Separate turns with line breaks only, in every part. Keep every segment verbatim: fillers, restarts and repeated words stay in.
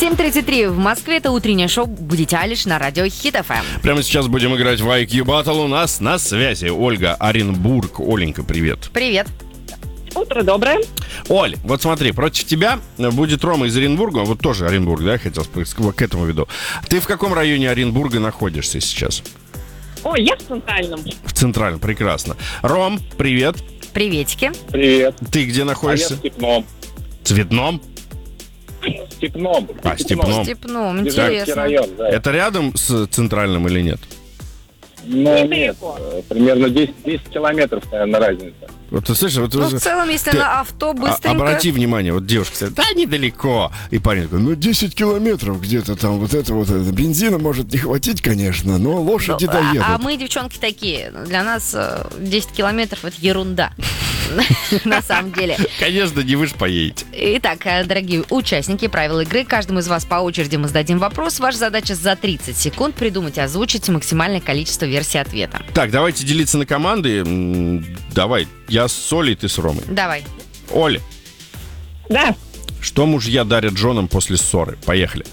семь тридцать три в Москве. Это утреннее шоу «Будите Алиш» на радио Хит эф эм.
Прямо сейчас будем играть в ай кью Battle. У нас на связи Ольга Оренбург. Оленька, привет.
Привет.
Утро доброе.
Оль, вот смотри, против тебя будет Рома из Оренбурга. Вот тоже Оренбург, да, хотел сказать, к этому веду. Ты в каком районе Оренбурга находишься сейчас?
Ой, я в Центральном.
В Центральном, прекрасно. Ром, привет.
Приветики.
Привет.
Ты где находишься?
А я в Степном.
Цветном?
Степном.
А, Степном.
Степном,
Ижевский
интересно.
район, да.
Это рядом с Центральным или нет?
Ну, нет,
Недалеко.
э, примерно десять, десять километров, наверное, разница.
Вот ты слышишь, вот
Ну,
уже-
в целом, если
ты-
на авто
А-
быстренько...
обрати внимание, вот девушка говорит, да, недалеко. И парень такой, ну, десять километров где-то там, вот это вот, это. Бензина может не хватить, конечно, но лошади
Ну,
доедут.
а, а мы, девчонки, такие. Для нас э, десять километров — это ерунда. На самом деле.
Конечно, не вы ж поедете.
Итак, э, дорогие участники, правила игры. Каждому из вас по очереди мы зададим вопрос. Ваша задача за тридцать секунд придумать и озвучить максимальное количество версий ответа.
Так, давайте делиться на команды. М, Давай, я с Олей, ты с Ромой.
Давай.
Оля,
Да.
что мужья дарят женам после ссоры? Поехали.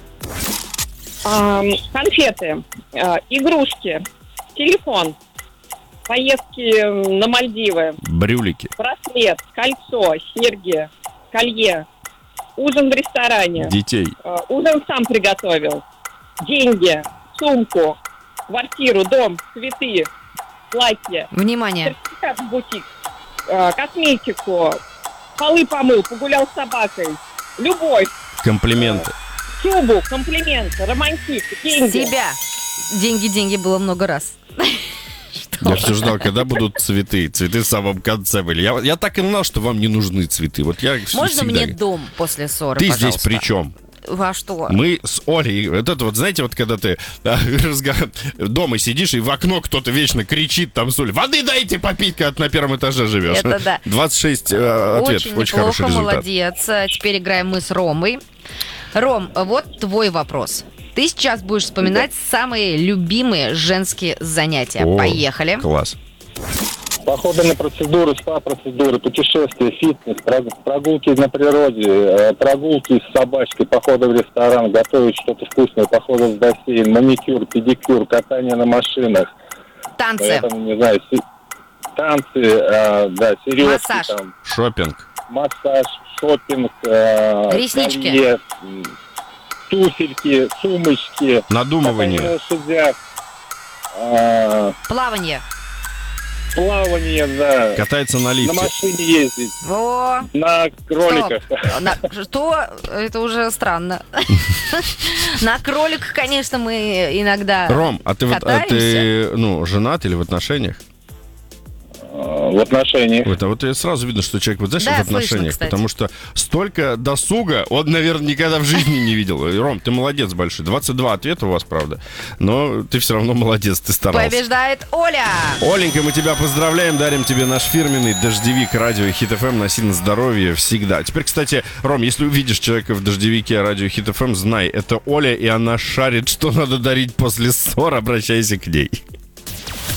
Ам, конфеты, а, игрушки, телефон, поездки на Мальдивы,
Брюлики,
браслет, кольцо, серьги, колье, ужин в ресторане,
детей,
а, ужин сам приготовил, деньги, сумку, квартиру, дом, цветы, платье,
Внимание.
сертификат в бутик, а, косметику, полы помыл, погулял с собакой, любовь,
комплименты.
Шубу, комплименты, романтик, деньги.
Себя. Деньги, деньги было много раз.
Я все ждал, когда будут цветы. Цветы в самом конце были. Я, я так и знал, что вам не нужны цветы. Вот я
Можно
всегда...
мне дом после ссоры,
Ты
пожалуйста?
здесь при чем?
Во что?
Мы с Олей, вот это вот, знаете, вот когда ты а, разго- дома сидишь, и в окно кто-то вечно кричит, там, с Олей, воды дайте попить, когда ты на первом этаже живешь.
Это да.
двадцать шесть э, ответов, очень,
Очень
хороший
неплохо,
результат.
молодец. А Теперь играем мы с Ромой. Ром, вот твой вопрос. Ты сейчас будешь вспоминать самые любимые женские занятия.
О,
Поехали.
Класс.
Походы на процедуры, спа-процедуры, путешествия, фитнес, прог- прогулки на природе, э, прогулки с собачкой, походы в ресторан, готовить что-то вкусное, походы в бассейн, маникюр, педикюр, катание на машинах.
Танцы.
Поэтому, не знаю, си- танцы, э, да, серьезки,
Массаж.
там,
Шопинг.
массаж, шопинг, э,
Реснички.
колье, м, туфельки, сумочки,
Надумывание.
катание на лошадях, э,
Плавание.
плавание, да,
Катается на
на
лифте.
машине ездить,
О,
на кроликах.
стоп. На- Что? Это уже странно. На кроликах, конечно, мы иногда
Ром, а ты, вот, а
катаемся.
ты ну, женат или в отношениях?
Э, В отношениях.
Вот, а вот я сразу видно, что человек, вот знаешь,
Да,
в отношениях,
слышно, кстати.
потому что столько досуга он, наверное, никогда в жизни не видел. И, Ром, ты молодец большой. двадцать два ответа у вас, правда. Но ты все равно молодец, ты старался.
Побеждает Оля.
Оленька, мы тебя поздравляем, дарим тебе наш фирменный дождевик радио Хит эф эм, носи на здоровье всегда. Теперь, кстати, Ром, если увидишь человека в дождевике радио Хит эф эм, знай, это Оля, и она шарит, что надо дарить после ссор, обращайся к ней.